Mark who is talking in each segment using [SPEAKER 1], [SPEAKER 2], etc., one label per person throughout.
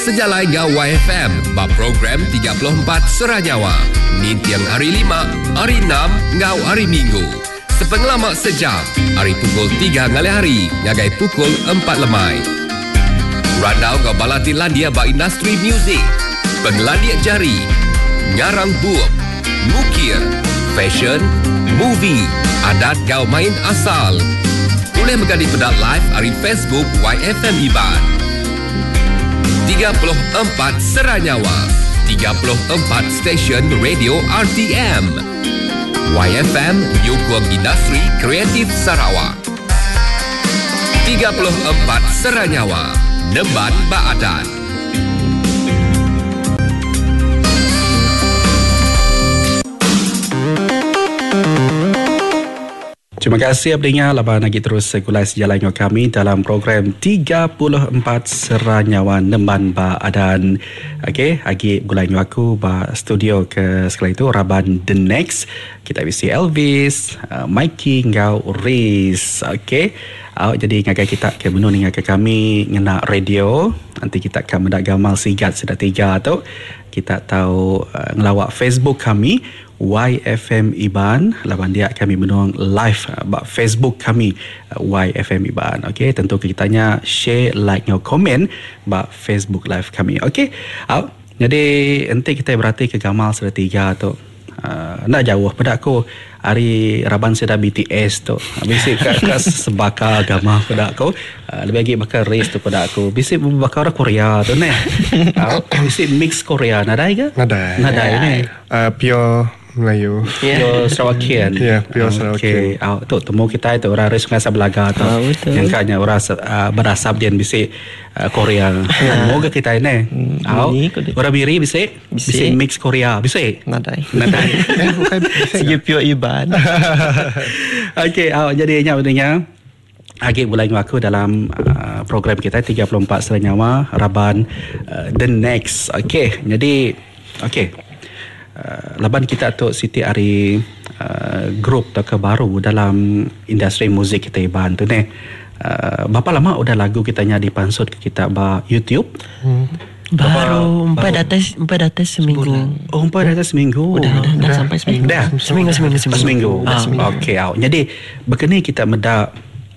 [SPEAKER 1] sejalai ngau YFM, ba program 34 Seranyawa. Ni tiang hari 5, hari 6, ngau hari Minggu. Sepenglamak sejam, hari pukul 3 ngalih hari, ngagai pukul 4 lemai. Randau ngau balati landia ba industri muzik, penglandia jari, ngarang buuk, mukir, fashion, movie, adat ngau main asal. Boleh menggadi pedat live hari Facebook YFM Iban. 34 Seranyawa, 34 stesen radio RTM. YFM Nyukung Industri Kreatif Sarawak. 34 Seranyawa, Nemban Baadan.
[SPEAKER 2] Terima kasih pendengar, laban lagi terus segulai sejalan dengan kami dalam program 34 Seranyawa Nemban Baadan. Okey, lagi gulai dengan aku ba studio ke sekali itu Raban The Next. Kita bisi Elvis, Mikey ngau Riz. Okey. Jadi ngagai kita ke menun ngagai kami ngena radio. Nanti kita akan mendagamal sigat sudah 3 tu. Kita tahu ngelawak Facebook kami YFM Iban. Lawan dia kami menong live Facebook kami YFM Iban. Okey, tentu kita tanya share, like, no comment ba Facebook live kami. Okey. Jadi nanti kita berarti ke gamal sudah 3 tu. Nak jauh pada aku hari Raban sudah BTS tu. Bisik kat sebaka agama pada aku. Lebih lagi bakal race tu pada aku. Bisik bakal orang Korea tu ni. Bisik mix Korea. Nadai ke? Nadai ni.
[SPEAKER 3] Pure Melayu.
[SPEAKER 2] Pure Sarawakian.
[SPEAKER 3] Ya, pure Sarawakian.
[SPEAKER 2] Okay. Tu temu kita itu orang race Sungai Sabelaga tu. Yang katanya orang berasap dia bisik Korea. Moga kita ini. Orang biri bisik mix Korea. Bisik.
[SPEAKER 4] Nadai.
[SPEAKER 2] Sige pure Iban. Okey, jadi nya benarnya Agak mulai dengan aku dalam program kita 34 Seranyawa Raban The Next. Okey, jadi laban kita tu Siti hari grup tak baru dalam industri muzik kita Iban tu ni. Berapa lama udah lagu kita nya dipansut ke kita ba YouTube?
[SPEAKER 4] Baru 4 atas seminggu.
[SPEAKER 2] Oh, 4 atas seminggu.
[SPEAKER 4] Dah sampai seminggu.
[SPEAKER 2] Dah seminggu. Okey, jadi begini kita meda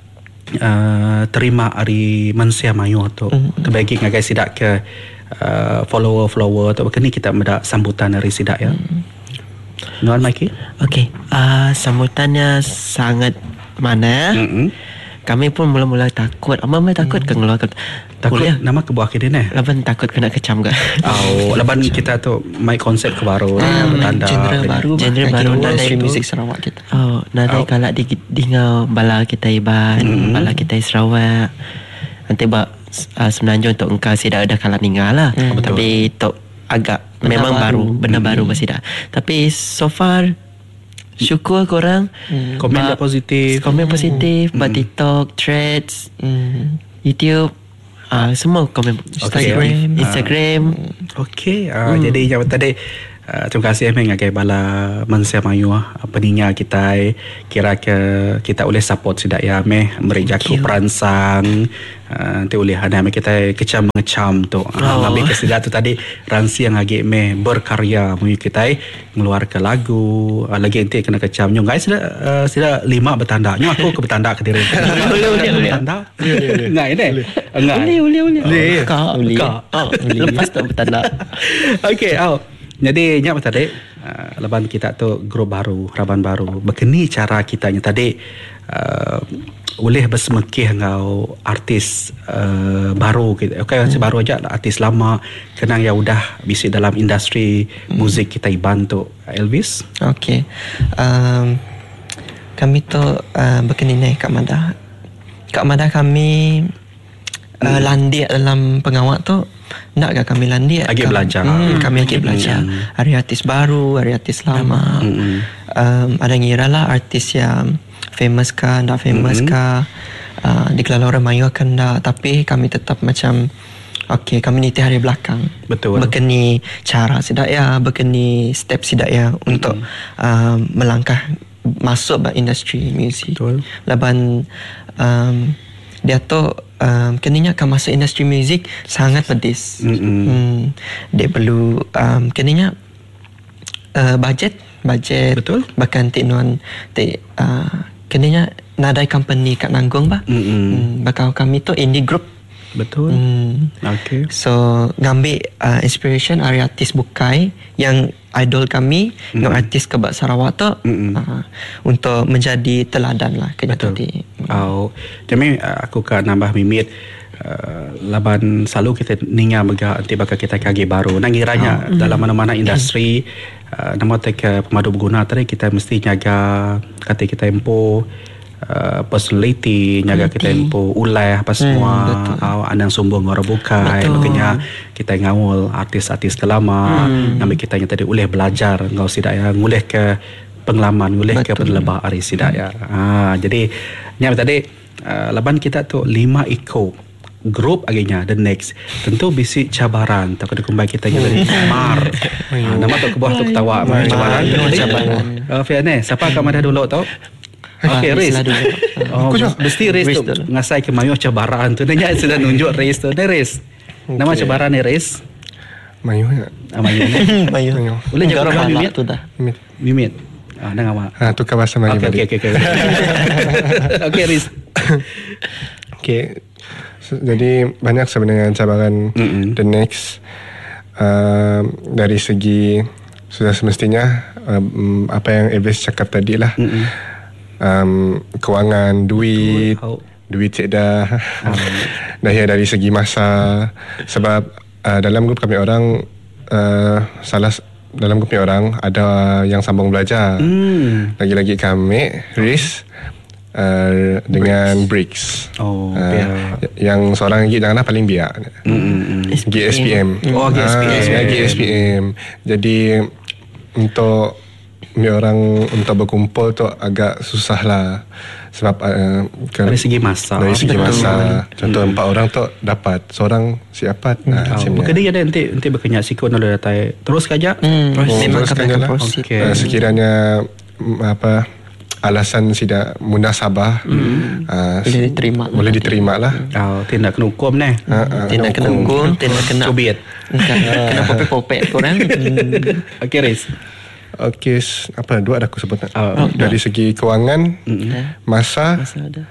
[SPEAKER 2] terima hari Mansia Mayu tu. Terbagi ngagai sidak ke follower tu. Begini kita meda sambutan dari sidak ya. Nuan Mikey?
[SPEAKER 4] Okey, sambutannya sangat mana? Kami pun mula-mula takut. Mama takut ke ngeluarkan
[SPEAKER 2] takut nama kebuah kita ni.
[SPEAKER 4] Laban takut kena kecam ke.
[SPEAKER 2] Laban kita tu mai konsep ke baru bertanda
[SPEAKER 4] genre baru dari muzik Sarawak kita. Nadai kalak di bala kita Iban, bala kita Sarawak. Nanti semenanjung untuk engkau tidak ada kalak ninggal lah. Tapi tok agak memang baru, benar baru masih dah. Tapi so far syukur korang
[SPEAKER 2] komen positif
[SPEAKER 4] buat TikTok, Threads, YouTube, semua komen, Instagram.
[SPEAKER 2] Okey, jadi yang tadi terima kasih mengagai bala Mansia Mayu peninga kita kira ke kita boleh support sidak ya beri jaku peransang nanti boleh ada kita kecam mengecam tu habis ke sidak tu tadi ransi yang agak berkarya mui kita mengeluarkan lagu lagi nanti kena kecam nyong guys sila 5 bertanda nyong aku ke bertanda ke diri boleh bertanda nah ini boleh
[SPEAKER 4] lepas tak bertanda.
[SPEAKER 2] okey jadi nyak tadi laban kita tu grup baru, Raban baru. Begini cara kitanya tadi boleh bersemekih ngau artis baru kita. Okey, baru aja artis lama kenang yang udah bisi dalam industri muzik kita Iban tu. Elvis.
[SPEAKER 4] Okey. Kami tu begini ni Kak Mada kami landia dalam pengawak tu nak ke kami landia
[SPEAKER 2] lagi belajar
[SPEAKER 4] kami lagi belajar hari artis baru, hari artis lama. Ada ngira lah artis yang famous kah, tak famous kah, dikelala orang Melayu kan tak, tapi kami tetap macam okey, kami niti hari belakang.
[SPEAKER 2] Betul.
[SPEAKER 4] Bekeni cara sidak ya, bekeni step sidak ya untuk melangkah masuk ke industri muzik.
[SPEAKER 2] Betul.
[SPEAKER 4] Laban dia tu kenanya akan masuk industri muzik sangat pedis. Dia perlu kenanya budget.
[SPEAKER 2] Betul.
[SPEAKER 4] Bahkan teknon kenanya nadai company kat nanggung bah. Bakal kami tu indie group.
[SPEAKER 2] Betul. Okay.
[SPEAKER 4] So ngambil inspiration dari artis Bukai yang idol kami, yang artis kebak Sarawak tu untuk menjadi teladan lah
[SPEAKER 2] betul. Jadi aku kan nambah Mimit laban selalu kita ninga mega anti bakal kita kagi baru nangiranya dalam mana-mana industri nama ke pemadu berguna tadi kita mesti jaga kata kita empo personality jaga kita empo ulai apa semua andang sombong orang bukai makanya kita ngawul artis-artis kelama ngambil kita yang tadi uleh belajar ngau sidaya nguleh ke pengalaman nguleh ke penlebah ari sidaya jadi nyam tadi laban kita tu 5 ikut grup aginya the next tentu bisi cabaran tak kena kembali kita jadi mar nama tu kebuah tu ketawa cabaran Fiane siapa akan madah dulu tau okey Riz mesti Riz tu ngasai ke mayu cabaran tu dia sudah nunjuk Riz tu ni Riz nama cabaran ni Riz
[SPEAKER 3] Mayu
[SPEAKER 4] Mayu
[SPEAKER 2] boleh jaga nama Mimit
[SPEAKER 4] tu dah
[SPEAKER 2] Mimit dah ngama
[SPEAKER 3] tukar bahasa Melayu
[SPEAKER 2] okey Riz
[SPEAKER 3] okey. Jadi banyak sebenarnya cabaran the next dari segi sudah semestinya apa yang Elvis cakap tadi lah kewangan duit tiada dari segi masa sebab dalam grup kami orang dalam grup kami orang ada yang sambung belajar lagi-lagi kami Riz dengan Bricks. Yang seorang lagi janganlah paling biak. GSPM. GSPM. Jadi untuk orang untuk berkumpul tu agak susah lah sebab
[SPEAKER 2] dari segi masa.
[SPEAKER 3] Contoh 4 orang tu dapat seorang siapa.
[SPEAKER 2] Maka dia ada nanti berkenyak sikon ada datai. Terus saja.
[SPEAKER 3] Teruskan je lah. Sekiranya alasan tidak munasabah boleh diterima lah.
[SPEAKER 2] Tindak kena hukum ni.
[SPEAKER 4] Tindak kena hukum, tindak kena
[SPEAKER 2] cubit.
[SPEAKER 4] Kena popek-popek korang.
[SPEAKER 2] Okey Riz.
[SPEAKER 3] Okey, apa dua dah aku sebut. Dari segi kewangan, masa
[SPEAKER 4] ada.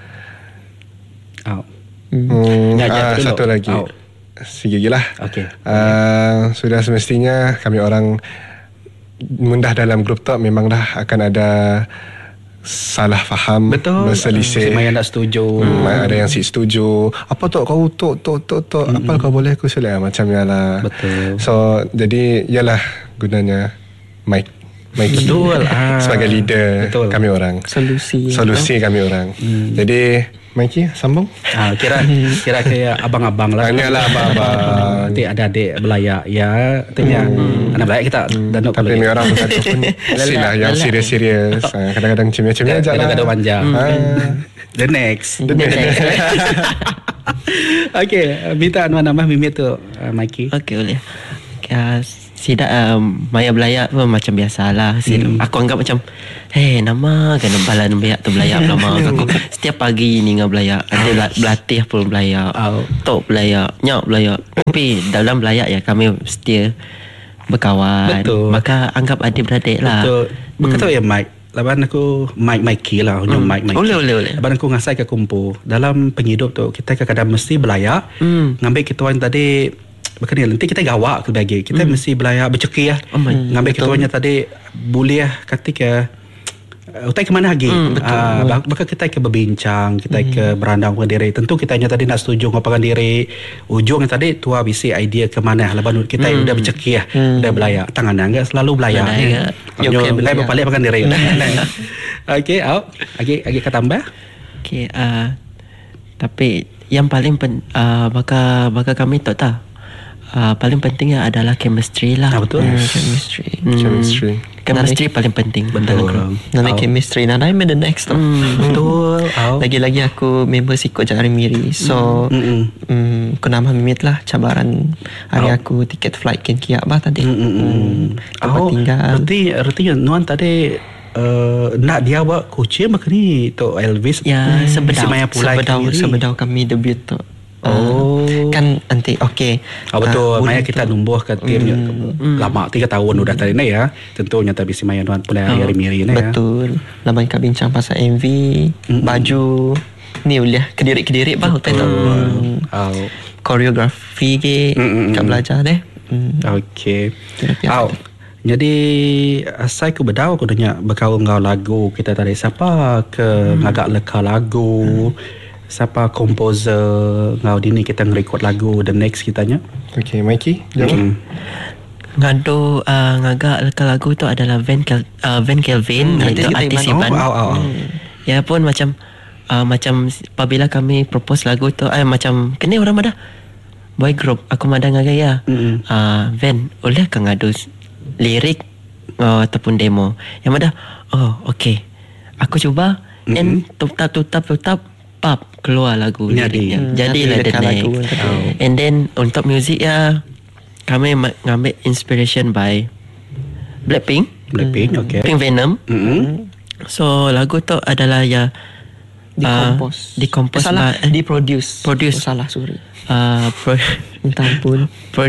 [SPEAKER 3] Satu lagi. Segi lah.
[SPEAKER 2] Okey.
[SPEAKER 3] Sudah semestinya kami orang mundah dalam grup tu memanglah akan ada salah faham, berselisih.
[SPEAKER 2] Semua nak setuju.
[SPEAKER 3] Ada yang setuju. Apa tu kau tu apa kau boleh aku silap macam yalah.
[SPEAKER 2] Betul.
[SPEAKER 3] So jadi yalah gunanya mic
[SPEAKER 2] betul
[SPEAKER 3] sebagai leader kami orang. Solusi kami orang. Jadi Mikey sambung.
[SPEAKER 2] Kira kayak abang-abang lah.
[SPEAKER 3] Hanyalah abang-abang.
[SPEAKER 2] Nanti ada adik belayak ya. Tanya anak belayak kita dan
[SPEAKER 3] tapi ni orang berkata pun silah yang serius. Kadang-kadang cemia-cemia aja lah.
[SPEAKER 2] Kadang-kadang panjang. The next. Okay, minta nama Mimit tu Mikey.
[SPEAKER 4] Okay, boleh. Sidak Maya belayak pun macam biasalah. Aku anggap macam nama kena balan belayak tu belayak nama aku. Setiap pagi ni dengan belayak. Ada berlatih pun belayak. Tok belayak, nyok belayak. Tapi dalam belayak ya kami setia berkawan.
[SPEAKER 2] Betul.
[SPEAKER 4] Maka anggap adik-beradik lah.
[SPEAKER 2] Betul. Bukan tahu ya Mike. Laban aku Mikey lah. Mikey.
[SPEAKER 4] Boleh.
[SPEAKER 2] Laban aku ngasai ke kumpul. Dalam penghidup tu kita kadang-kadang mesti belayak. Ngambil kita orang tadi bukan nanti kita gawak ke bagi kita mesti belajar bercekik lah ngambil ketuanya tadi boleh ketika utai ke mana lagi maka kita ke berbincang kita ke berandang dengan diri tentu kita hanya tadi nak setuju ngapakan diri ujung yang tadi tua bisi idea ke mana lepas kita udah bercekik lah udah belajar tangan enggak selalu belajar boleh berbalik pakai diri okey lagi kata tambah
[SPEAKER 4] okey tapi yang paling maka kami tak paling pentingnya adalah chemistry lah.
[SPEAKER 2] Betul.
[SPEAKER 4] Chemistry paling penting.
[SPEAKER 2] Betul.
[SPEAKER 4] Nanti chemistry nanti the next tu.
[SPEAKER 2] Betul.
[SPEAKER 4] Lagi-lagi aku member sikut Jari Miri. So aku nama Mimit lah cabaran hari aku tiket flight kiak bah tadi. Tempat tinggal.
[SPEAKER 2] Artinya Nuan tadi nak dia buat coach makni tu Elvis
[SPEAKER 4] ya sebedau kami debut tu Kan nanti
[SPEAKER 2] betul. Maya kita numbuh ke tim lama 3 tahun udah tadi ni ya. Tentunya tak bisa Maya pulai hari miri ni ya.
[SPEAKER 4] Betul. Lama kita bincang pasal MV, baju ni uliah kediri-kediri bah tahu. Koreografi ke kat belajar deh.
[SPEAKER 2] Okey. Jadi saya ku berdawa aku tanya berkau ngau lagu kita tadi siapa ke ngagak leka lagu, siapa komposer ngau dini kita ngerekod lagu The Next kitanya.
[SPEAKER 3] Okey, Mikey jawab.
[SPEAKER 4] Ngado ngagak leka lagu tu adalah Van Kelvin itu artis Iban. Ya pun macam apabila kami propose lagu tu macam kena orang madah boy group aku madah ngagai ya. Van boleh ke ngadu lirik ataupun demo yang madah okey aku cuba and tutap pop keluar lagu liriknya jadilah The Next. And then untuk muzik ya kami ngambil inspiration by Blackpink
[SPEAKER 2] okay.
[SPEAKER 4] Pink Venom. So lagu tu adalah ya Dicompose diproduce salah sorry entah pun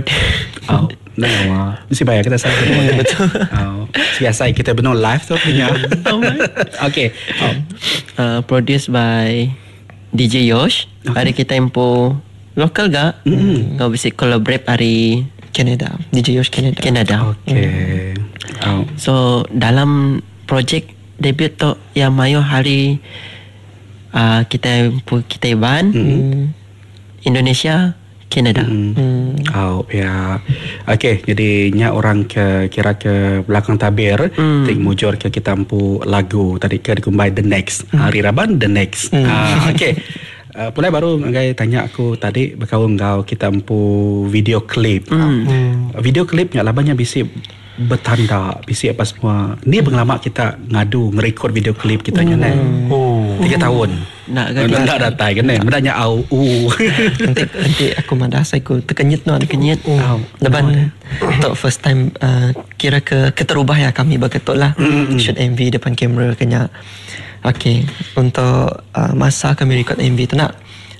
[SPEAKER 2] mesti bayar kita salah betul. Biasa kita benar live tu punya. Okay.
[SPEAKER 4] Produced by DJ Yosh. Hari kita impo lokal ga kau bisa collaborate hari Canada, DJ Yosh Canada.
[SPEAKER 2] Okay.
[SPEAKER 4] So dalam project debut tu yang mayo hari kita Iban Indonesia Canada.
[SPEAKER 2] Okay, jadi nya orang kira ke belakang tabir tik mujur ke kita ampu lagu tadi ke dikumbai The Next. Hari Raban The Next. Okay. Pulai baru ngai tanya aku tadi berkau engkau kita ampu video klip. Video klipnya labanya bisi bertanda bisi apa semua. Ni pengalaman kita ngadu merekod video klip kita nya 3 tahun. Nak datai kan ni. Mudahnya
[SPEAKER 4] nanti aku madah saya aku terkenyit leban untuk first time kira ke terubah ya kami berketuk lah shoot MV depan kamera kena. Okay, untuk masa kami record MV tu nak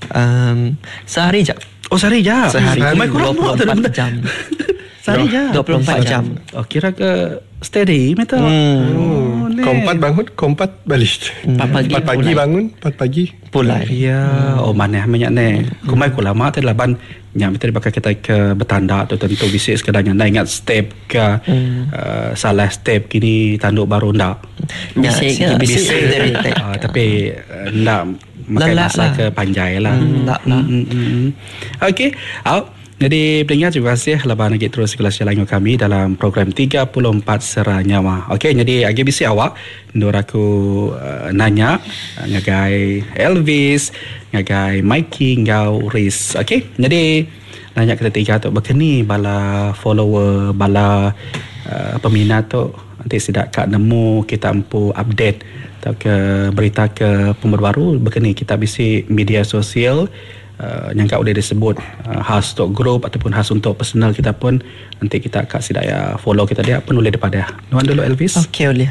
[SPEAKER 4] sehari je.
[SPEAKER 2] Sehari je.
[SPEAKER 4] Sehari 24 jam.
[SPEAKER 2] Sehari je
[SPEAKER 4] 24 jam.
[SPEAKER 2] Kira ke steady meta.
[SPEAKER 3] Kompat bangun, kompat balik. 4 pagi bangun, 4 pagi
[SPEAKER 4] pulai.
[SPEAKER 2] Ya, mana banyak ni. Kumai ku lama tadi laban nyam kita bakal kita ke bertanda tu tentu bisik sekadar nak ingat step ke salah step kini tanduk baru ndak.
[SPEAKER 4] Bisik
[SPEAKER 2] tapi ndak makan masa ke panjai lah. Okey. Jadi pendengar terima kasih lepas lagi terus kelas jalan kami dalam program 34 Serah Nyawa. Okey, jadi agi bisi awak ndor aku nanya ngagai Elvis, ngagai Mikey, ngau Riz. Okey, jadi nanya kita tiga tu berkeni bala follower, bala peminat tu nanti sidak kak nemu kita ampu update atau ke berita ke pembaru berkeni kita bisi media sosial yang kau boleh disebut khas untuk group ataupun khas untuk personal kita pun nanti kita akan sidaya follow kita dia pun boleh daripada Nuan dulu Elvis.
[SPEAKER 4] Okey boleh.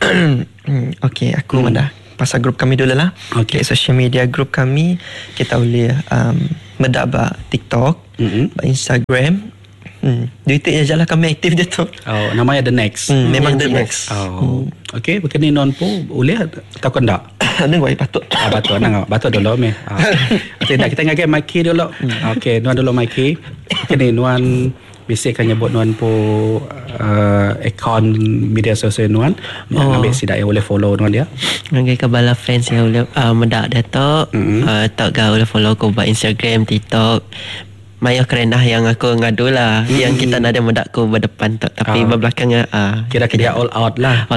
[SPEAKER 4] Okey aku dah pasal group kami dulu lah. Okay, social media group kami kita boleh medak TikTok, Instagram, Twitter je lah kami aktif je tu.
[SPEAKER 2] Namanya The Next.
[SPEAKER 4] Memang The Next.
[SPEAKER 2] Okey, begini non pun boleh takut ndak?
[SPEAKER 4] Nang wai patut.
[SPEAKER 2] Patut nang patut dulu me. Tidak kita ngagai Mikey dulu. Okey, Nuan dulu Mikey. Kini Nuan bisik kan nyebut Nuan po account media sosial Nuan. Ambil sidak yang boleh follow Nuan dia.
[SPEAKER 4] Ngagai ke bala fans yang boleh mendak dia tu. Tak gak boleh follow ko ba Instagram, TikTok. Maya kerenah yang aku ngadu lah yang kita nak ada medak ko berdepan tu tapi belakangnya
[SPEAKER 2] kira-kira all out lah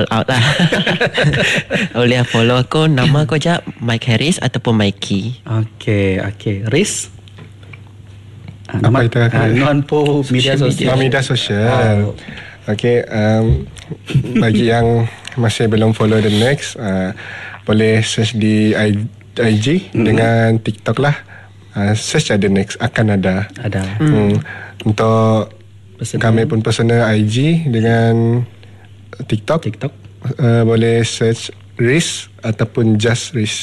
[SPEAKER 4] boleh follow aku nama aku je Mike Harris ataupun Mikey.
[SPEAKER 2] Okey Riz
[SPEAKER 3] apa itu
[SPEAKER 2] Nuan po media sosial. Okey
[SPEAKER 3] bagi yang masih belum follow The Next boleh search di IG dengan TikTok lah. Search The Next akan ada. Untuk kami pun personal IG dengan TikTok boleh search Riz ataupun Just Riz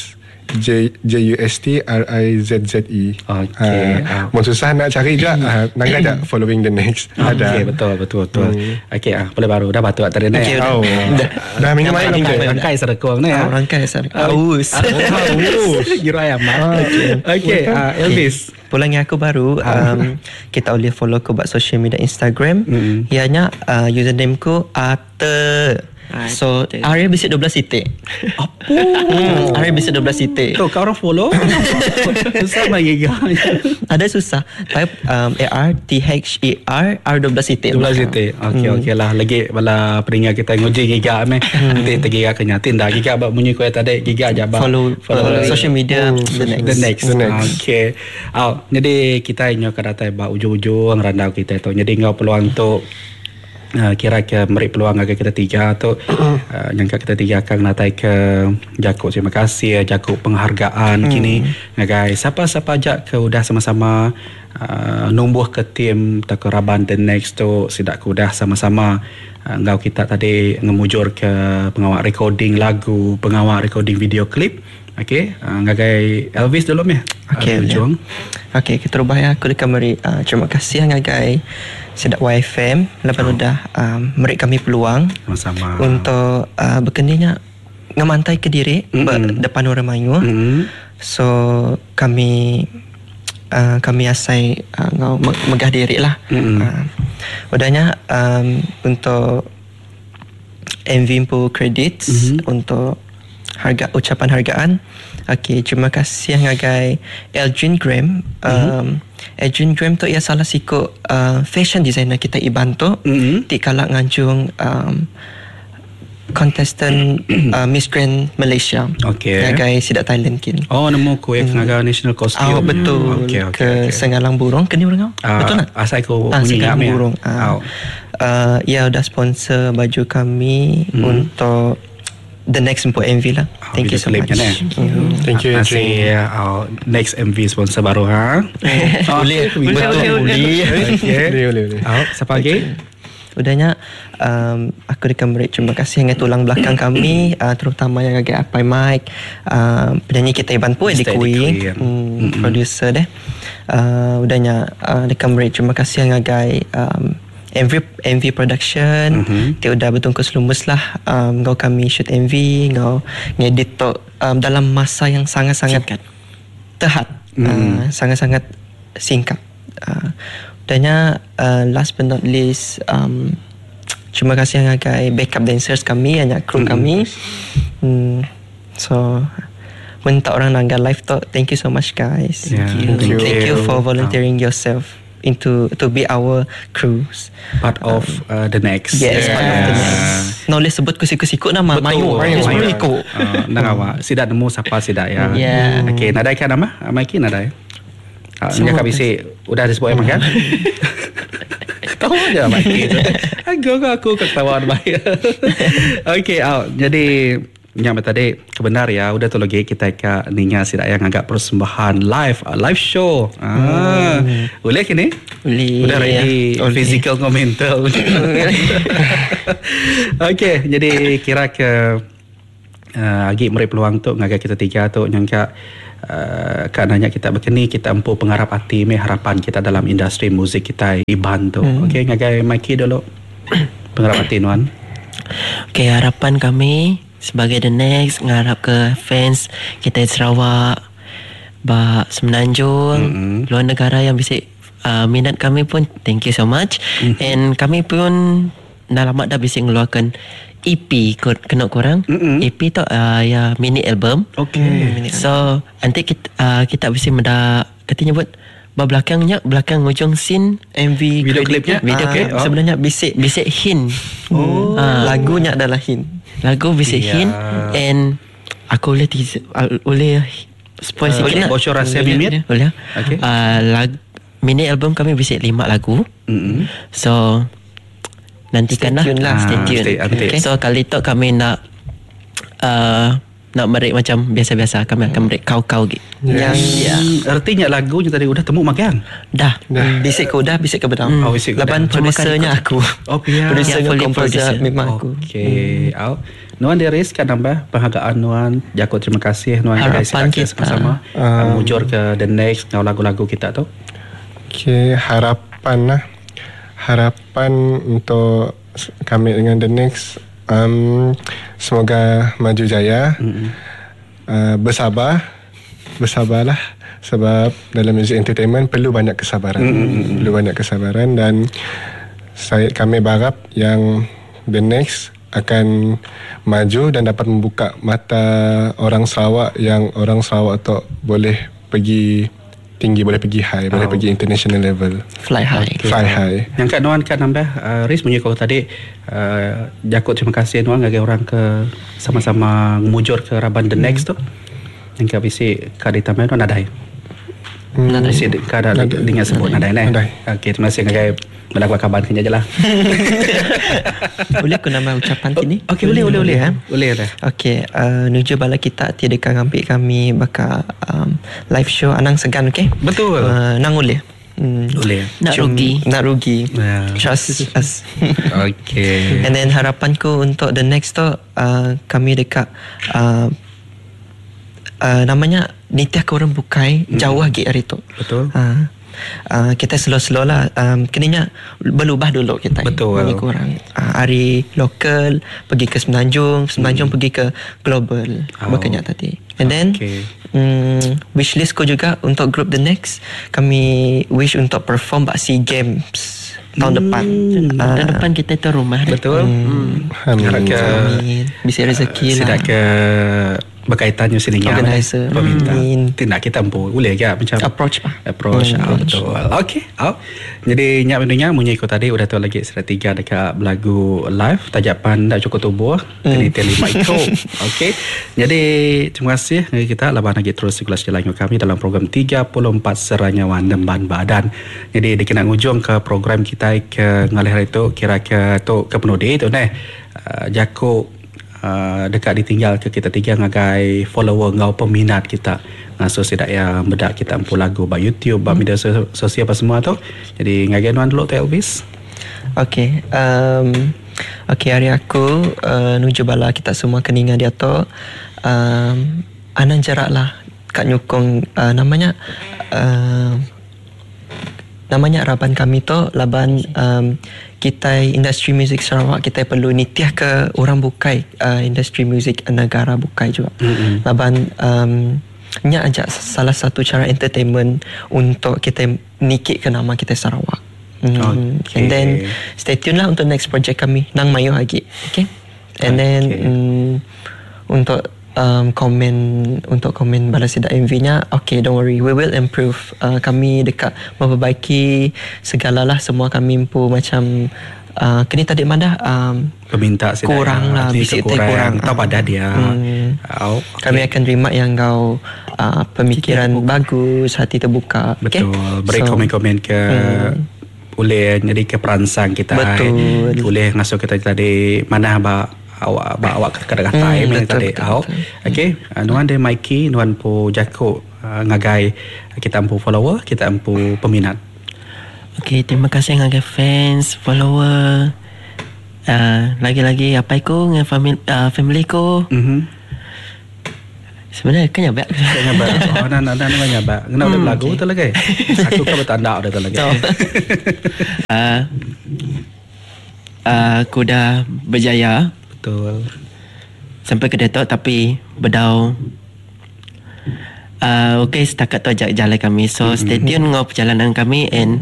[SPEAKER 3] JUSTRIZZE.
[SPEAKER 2] Okay.
[SPEAKER 3] Mau susah nak cari juga, nangga je following the next.
[SPEAKER 2] Okay, betul. Okay, boleh baru dah patut tadi ni.
[SPEAKER 4] Okay,
[SPEAKER 3] dah minum air belum ke?
[SPEAKER 2] Rangkai serekong ni.
[SPEAKER 4] Rangkai aus.
[SPEAKER 2] Kira ayam. Okay, Elvis.
[SPEAKER 4] Pulang yang aku baru, kita boleh follow aku buat social media Instagram. Ianya username ku Ate. So Arya bisik 12 titik.
[SPEAKER 2] Apa?
[SPEAKER 4] Arya bisik 12 titik.
[SPEAKER 2] Tu kau orang follow? Susah bagi kau.
[SPEAKER 4] Ada susah. Type ARTHER R 12 titik.
[SPEAKER 2] 12 titik. Okey lah. Lagi bala peringat kita ngoji giga meh. Nanti tergiga kenyatin dah giga abang bunyi kau tadi giga aja abang.
[SPEAKER 4] Follow social media
[SPEAKER 2] the next. Okey. Jadi kita inyo kadatai ba ujung-ujung randau kita tu. Jadi ngau peluang tu kira ke meri peluang agak kita tiga tu yang kita tiga akan natai ke Jakub terima kasih Jakub penghargaan kini guys siapa aja ke udah sama-sama numbuh ke tim takuraban the next tu sidak ke udah sama-sama ngau kita tadi ngemujur ke pengawal recording lagu pengawal recording video klip. Okey, ngagai Elvis dulu meh.
[SPEAKER 4] Okey, ujung. Okey, kita rubah ya aku dekat meri. Terima kasih ngagai Sedak YFM lepas dah meri kami peluang
[SPEAKER 2] sama-sama
[SPEAKER 4] untuk berkendinya ngamantai ke diri depan orang Melayu. So kami asai ngau megah diri lah. Udahnya untuk MV pu credits untuk ucapan hargaan. Okey, terima kasih ngagai Elgin Graham. Elgin Graham tu ia salah siku fashion designer kita Ibantu. Ti kala nganjung contestant Miss Grand Malaysia.
[SPEAKER 2] Okey.
[SPEAKER 4] Ngagai sidak Thailand kin.
[SPEAKER 2] Oh, nemu kuih ngagai national costume.
[SPEAKER 4] Betul. Ke Sengalang Burung kini burung. Betul tak?
[SPEAKER 2] Asal aku bunyi
[SPEAKER 4] Sengalang Burung. Ia udah sponsor baju kami untuk the next untuk MV lah. Thank you so much.
[SPEAKER 3] Thank you.
[SPEAKER 2] Next MV sponsor baru boleh. Siapa lagi?
[SPEAKER 4] Udahnya aku dekat beri terima kasih dengan tulang belakang kami terutama yang agak Apai Mike, penyanyi kita Iban Pu Eddie Kui, producer deh. Udahnya dekat beri terima kasih yang agak MV production. Dia udah bertungkus lumus lah ngau kami shoot MV, ngau ngedit tu dalam masa yang sangat-sangat tehat, sangat-sangat singkat. Udahnya last but not least terima kasih yang agak backup dancers kami, hanya kru kami. So minta orang nanggal live tu, thank you so much guys. Thank you for volunteering yourself to be our crews,
[SPEAKER 2] part of the next.
[SPEAKER 4] Yes, part of the next. Nak boleh sebut kusikut nama Mayu ikut
[SPEAKER 2] nak awak sidak nemu siapa sidak ya. Okey, nadai kan nama Maiki nadai ni kami si udah disebut emang kan. Tahu aja Maiki tu aku ketawa baik. Okey, jadi yang tadi kebenar ya udah tu lagi kita ke ninya sidak yang agak persembahan live show. Boleh kini? Boleh. Udah ready physical atau mental. Okey, jadi kira ke agi meri peluang tu ngagai kita tiga tu nyangka kan hanya kita berkeni kita empu pengharap hati harapan kita dalam industri muzik kita Iban tu. Okey, ngagai Mikey dulu. Pengharap hati Nuan.
[SPEAKER 4] Okey, harapan kami sebagai the next ngarap ke fans kita di Sarawak, Semenanjung, luar negara yang bisa minat kami pun thank you so much. And kami pun dah lama dah bisa mengeluarkan EP kena korang. EP tu ya mini album. So nanti kita bisa menda katanya buat belakang ujung scene MV
[SPEAKER 2] video klipnya
[SPEAKER 4] sebenarnya bisik hint. Lagunya adalah hint. Lagu bisik hint and aku boleh spoil sikit nak
[SPEAKER 2] bocor rahsia mimit
[SPEAKER 4] boleh. Mini album kami bisik 5 lagu. So nantikanlah, stay tune. Okay. So kali tu kami nak nak merek macam biasa-biasa, kami akan merek kau-kau gitu.
[SPEAKER 2] Yang artinya lagunya tadi udah temu makan.
[SPEAKER 4] Dah. Bisik ke udah, bisik ke bedang. Laban producernya aku. Producernya komposer memang aku.
[SPEAKER 2] Okey. Nuan Deris kan nambah penghargaan Nuan. Jakut terima kasih Nuan
[SPEAKER 4] harapan kita
[SPEAKER 2] sama-sama mujur ke the next lagu-lagu kita tu.
[SPEAKER 3] Okey, harapan untuk kami dengan the next, semoga maju jaya. Bersabarlah sebab dalam music entertainment perlu banyak kesabaran. Dan kami berharap yang the next akan maju dan dapat membuka mata orang Sarawak, yang orang Sarawak tu boleh pergi tinggi, boleh pergi high, boleh pergi international level,
[SPEAKER 4] fly high.
[SPEAKER 2] Yang Kak Nuan kan nambah Riz punya kau tadi, Jakut terima kasih Nuan ngagi orang ke sama-sama mujur ke Raban the next tu. Yang Kak bisi Kak ditambah Nuan nadai. Nadai sih Kak ada dengan sebut nadai. Okey, terima kasih ngagi mendapat kabar kenya je lah.
[SPEAKER 4] Boleh aku nama ucapan kini?
[SPEAKER 2] Okey, boleh. Boleh dah.
[SPEAKER 4] Okey, nuju bala kita tiada kang ambil kami bakal live show Anang Segan, okey?
[SPEAKER 2] Betul.
[SPEAKER 4] Nang boleh.
[SPEAKER 2] Boleh.
[SPEAKER 4] Nak rugi. Trust us.
[SPEAKER 2] Okay.
[SPEAKER 4] And then harapanku untuk the next tu, kami dekat namanya Nitiah ke orang bukai jauh lagi hari tu.
[SPEAKER 2] Betul.
[SPEAKER 4] Kita slow lah, kenanya berubah dulu kita.
[SPEAKER 2] Betul.
[SPEAKER 4] Lebih kurang hari lokal pergi ke Semenanjung pergi ke global. Makanya tadi. And then wish list ko juga untuk group the next, kami wish untuk perform bak SEA Games tahun depan. Tahun depan kita tu rumah.
[SPEAKER 2] Betul.
[SPEAKER 4] Amin. Bisa rezeki lah.
[SPEAKER 2] Sidak ke berkaitannya selingan
[SPEAKER 4] organizer
[SPEAKER 2] peminta. Tidak kita mampu boleh ke macam approach. Betul. Okey. Jadi nyak mendengar munyi ikut tadi udah tahu lagi strategi dekat lagu live tajapan dak cukup tubuh jadi terima ikut. Okey. Jadi terima kasih kita laban lagi terus sirkulasi jalan kami dalam program 34 Seranyawan Nemban Badan. Jadi dikena ngujung ke program kita ke ngalih hari tu kira ke tu ke penuh day tu Jakut dekat ditinggal ke kita tiga ngagai follower ngau peminat kita ngaso sedak yang bedak kita ampu lagu ba YouTube ba media sosial apa semua tu. Jadi ngagai Nuan dulu tu Elvis.
[SPEAKER 4] Okey, hari aku nuju bala kita semua keningan dia tu anan jarak lah kat nyukong namanya Raban kami tu laban kita industri muzik Sarawak kita perlu nitiah ke orang bukai industri muzik negara bukai juga. Laban nya ajak salah satu cara entertainment untuk kita nikik ke nama kita Sarawak. And then stay tune lah untuk next project kami Nang Mayo lagi. Okay. And then untuk komen balas sidak MV-nya, okay, don't worry, we will improve. Kami dekat memperbaiki segalalah, semua kami impu macam kini tadi mana
[SPEAKER 2] peminta
[SPEAKER 4] kurang lah, bisik kurang
[SPEAKER 2] tak pada dia.
[SPEAKER 4] Kami akan terima yang kau pemikiran bagus, hati terbuka.
[SPEAKER 2] Betul. Beri komen-komen ke boleh jadi ke perangsang kita.
[SPEAKER 4] Betul.
[SPEAKER 2] Boleh ngasuh kita tadi mana awak kata-kata tadi. Okey, Nuan de Mikey, Nuan pu Jakut ngagai kita ampu follower, kita ampu peminat.
[SPEAKER 4] Okey, terima kasih ngagai fans, follower. Lagi-lagi apa aku dengan family ko. Sebenarnya kan nyabak.
[SPEAKER 2] Nak nyabak. Kenapa ada lagu betul lagi? Aku kan bertanda betul lagi.
[SPEAKER 4] Aku dah berjaya.
[SPEAKER 2] Betul.
[SPEAKER 4] Sampai ke Datuk tapi berdau. Okay, setakat tu ajak jalan kami. So stay tune dengan perjalanan kami and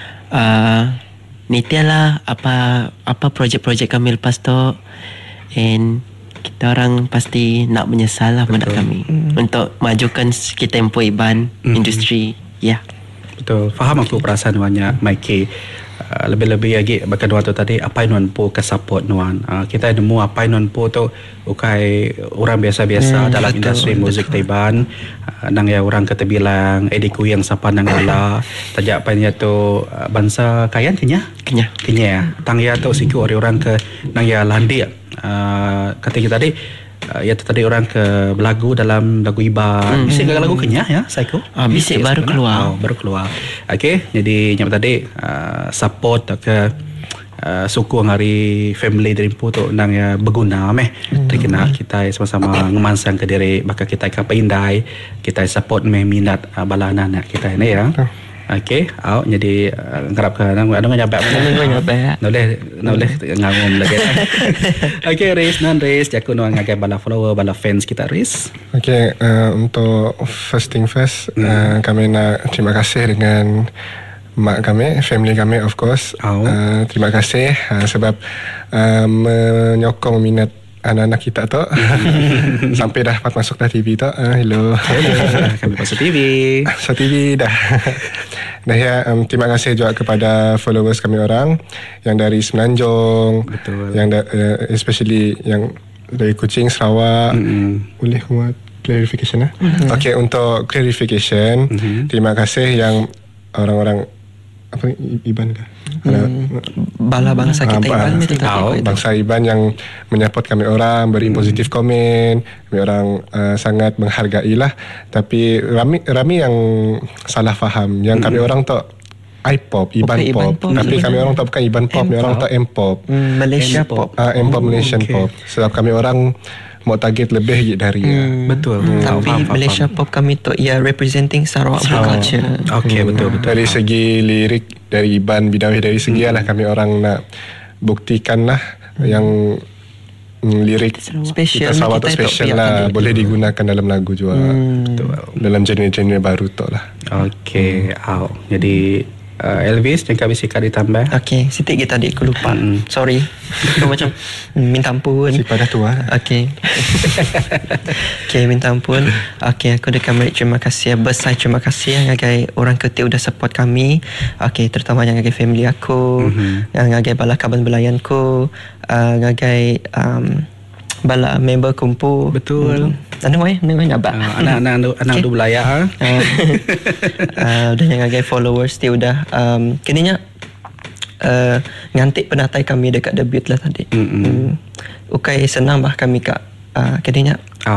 [SPEAKER 4] nitialah apa projek-projek kami lepas tu, and kita orang pasti nak menyesal lah mendak kami untuk majukan kita empu iban industri. Ya.
[SPEAKER 2] Betul. Faham aku perasaan Nuannya Mikey. Lebih-lebih lagi bahkan Nuan tu tadi apa yang Nuan po ke support Nuan. Kita nemu apa yang Nuan po tu ukai orang biasa-biasa dalam industri muzik Taiban. Nang ya orang kata bilang ediku yang sapa nang ala tajak apa tu bangsa Kayan Kenya. Tang ya tu siku orang ke nang ya Landia. Kata kita tadi Iaitu tadi orang ke berlagu dalam lagu Iban. Bisik lagu Kenyah ya, Psycho.
[SPEAKER 4] Bisik baru keluar.
[SPEAKER 2] Baru keluar. Okey, jadi nyampe tadi support ke sokong hari family Dreampo tu nang ya berguna terkena kita sama-sama ngemansang ke diri bakal kita akan pandai kita support minat balana anak kita ni ya. Okey, jadi ngarap ke nang ada nyabak mana. Boleh ngangum lagi. Okey, Riz jaku no ngagai bala follower, bala fans kita Riz.
[SPEAKER 3] Okey, untuk first thing first, kami nak terima kasih dengan mak kami, family kami of course. Terima kasih sebab menyokong minat anak-anak kita tu sampai dah masuk dah TV tu. Hello.
[SPEAKER 2] Kami masuk TV.
[SPEAKER 3] Masuk TV dah. Dah ya, terima kasih juga kepada followers kami orang yang dari Semenanjung.
[SPEAKER 2] Betul.
[SPEAKER 3] Yang especially yang dari Kuching, Sarawak. Boleh buat clarification Okey, untuk clarification, terima kasih yang orang-orang apa Iban ke?
[SPEAKER 4] Bala bangsa kita Iban
[SPEAKER 3] bangsa Iban yang menyapot kami orang, beri positif komen, kami orang sangat menghargai lah. Tapi ramai yang salah faham yang kami orang tu iPop, Iban Pop. Tapi kami orang tu bukan Iban Pop, kami orang tu M-Pop,
[SPEAKER 4] Malaysia Pop.
[SPEAKER 3] M-Pop Malaysian Pop. Sebab kami orang mau target lebih dari
[SPEAKER 2] betul.
[SPEAKER 4] Tapi Malaysia Pop kami tu representing Sarawak culture.
[SPEAKER 2] Okey, betul.
[SPEAKER 3] Dari segi lirik dari Iban Bidawi, dari segi lah kami orang nak buktikan lah yang lirik
[SPEAKER 4] special
[SPEAKER 3] kita Sarawak tu special lah, boleh digunakan dalam lagu juga. Betul. Dalam genre-genre baru tu lah.
[SPEAKER 2] Okey, jadi Elvis jangan habis sikit ditambah.
[SPEAKER 4] Okey, sitik kita tadi aku lupa. Sorry. Aku macam minta ampun.
[SPEAKER 3] Si pada tua.
[SPEAKER 4] Okey. Okey, minta ampun. Okey, aku dekat Merit terima kasih besar, terima kasih ngagai orang Ketik udah support kami. Okey, terutama yang ngagai family aku, yang ngagai bala kaban belayanku, ngagai bala member kumpul.
[SPEAKER 2] Betul.
[SPEAKER 4] Nang nyabak.
[SPEAKER 2] Anak tu belayar.
[SPEAKER 4] Dan yang ngagai followers dia udah kininya ngantik penatai kami dekat debut lah tadi. Ukai senang bah kami kak kininya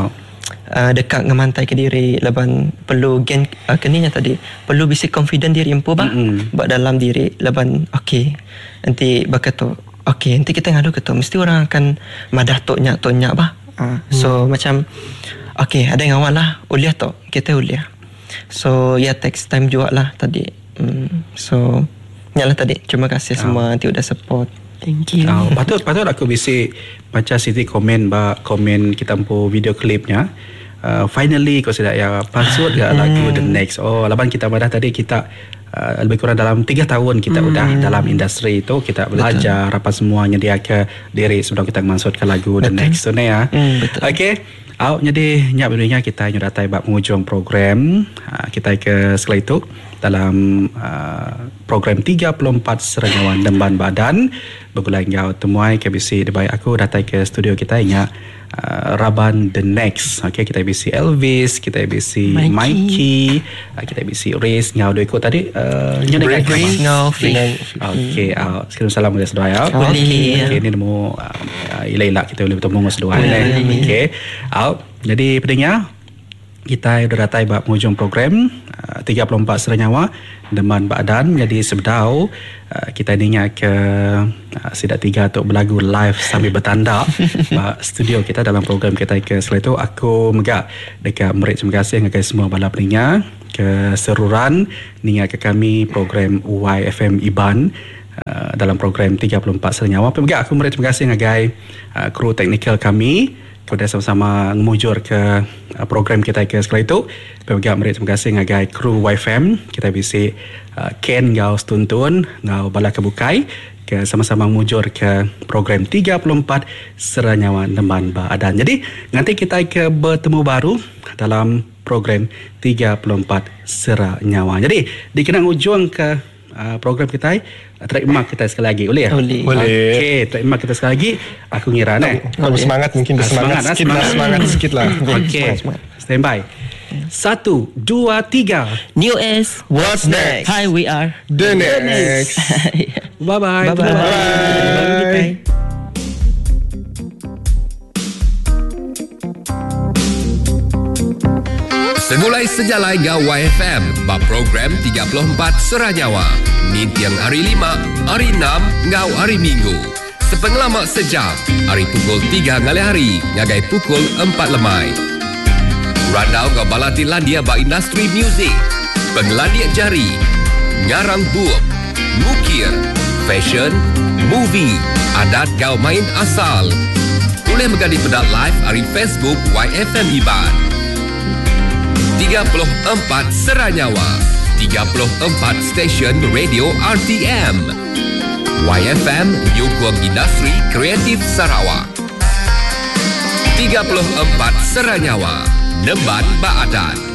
[SPEAKER 4] dekat ngemantai ke diri leban perlu gain kininya tadi perlu bisi confident diri empu bah buat dalam diri leban okey nanti bakato okey nanti kita ngadu ketu mesti orang akan madah tok-nyak bah. So macam okey ada yang awal lah uliah tu kita uliah. So takes time juga lah tadi. So nyalah tadi terima kasih semua nanti udah support. Thank you.
[SPEAKER 2] Patut aku bisi baca Siti komen kita ampu video klipnya. Finally kau sudah ya pasut gak lagu The Next. Laban kita pada tadi kita lebih kurang dalam 3 tahun kita udah dalam industri itu kita belajar apa semuanya dia ke diri sebelum kita masuk ke lagu The Next tu ni ya. Okey. Jadi nyap dunia kita datai bab mengujung program kita ke sekali itu dalam program 34 Serenyawan Demban Badan bergulai ngau temuai KBC debai aku datai ke studio kita nya Raban The Next. Okey, kita bisi Elvis, kita bisi Mikey, kita bisi Riz ngau ikut tadi
[SPEAKER 4] Riz ngau
[SPEAKER 2] okey, sekian salam kepada sedua ya. Okey, ni nemu ila-ila kita boleh bertemu dengan sedua ni. Okey. Jadi pendengar kita dah datai bab hujung program 34 Serenyawa Demban Badan. Jadi sebedau kita ingat ke Sidak 3 untuk berlagu live sambil bertanda studio kita dalam program kita ke selain itu aku megak dekat Merit terima kasih kepada semua bala pendengar ke seruran ningat ke kami program YFM Iban dalam program 34 Serenyawa. Megak aku Merit terima kasih ngagai kru teknikal kami kemudian sama-sama mengujur ke program kita ke sekali itu. Pemerintah Merit terima kasih ngagai kru YFM kita bisi Ken ngau Stuntun ngau bala kebukai ke sama-sama mengujur ke program 34 Serenyawan Demban Badan. Jadi nanti kita ke bertemu baru dalam program 34 Serenyawan. Jadi dikenang ujung ke program kita trademark kita sekali lagi boleh ya?
[SPEAKER 4] Boleh.
[SPEAKER 2] Okey, trademark kita sekali lagi aku ngira
[SPEAKER 3] Kalau semangat mungkin semangat sikit lah.
[SPEAKER 2] Okey. Stand by. 1 2 3
[SPEAKER 4] New S
[SPEAKER 3] What's next?
[SPEAKER 4] Hi, we are
[SPEAKER 3] The Next.
[SPEAKER 2] Bye-bye.
[SPEAKER 3] Bye-bye.
[SPEAKER 1] Segulai sejalai ngau YFM ba program 34 Seranyawa. Ni tiang hari 5, hari 6 ngau hari Minggu. Sepenglamak sejam, hari pukul 3 ngali hari ngagai pukul 4 lemai. Randau ngau balati landia ba industri muzik, penglandia jari, ngarang buuk, mukir, fashion, movie, adat ngau main asal. Boleh menggadi pedak live hari Facebook YFM Iban. 34 Seranyawa, 34 stesen radio RTM. YFM menyokong industri kreatif Sarawak. 34 Seranyawa, Nemban Baadan.